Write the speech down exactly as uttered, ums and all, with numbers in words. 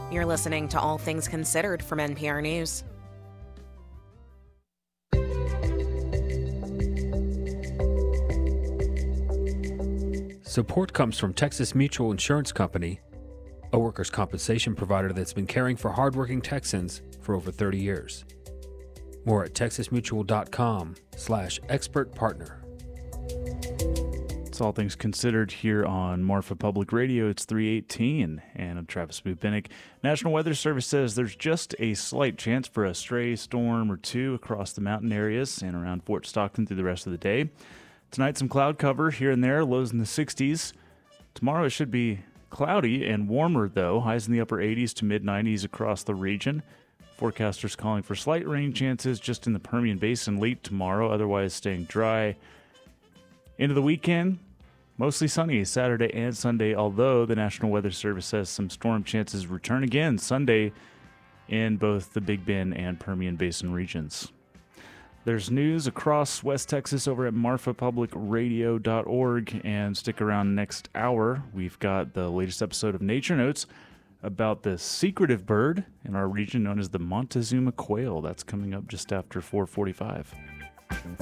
You're listening to All Things Considered from N P R News. Support comes from Texas Mutual Insurance Company, a workers' compensation provider that's been caring for hardworking Texans for over thirty years. More at texasmutual.com slash expert partner. It's All Things Considered here on Marfa Public Radio. It's three eighteen, and I'm Travis Bubinick. National Weather Service says there's just a slight chance for a stray storm or two across the mountain areas and around Fort Stockton through the rest of the day. Tonight, some cloud cover here and there, lows in the sixties. Tomorrow, it should be cloudy and warmer, though. Highs in the upper eighties to mid nineties across the region. Forecasters calling for slight rain chances just in the Permian Basin late tomorrow, otherwise staying dry. Into the weekend, mostly sunny Saturday and Sunday, although the National Weather Service says some storm chances return again Sunday in both the Big Bend and Permian Basin regions. There's news across West Texas over at marfa public radio dot org, and stick around next hour. We've got the latest episode of Nature Notes about the secretive bird in our region known as the Montezuma quail. That's coming up just after four forty-five.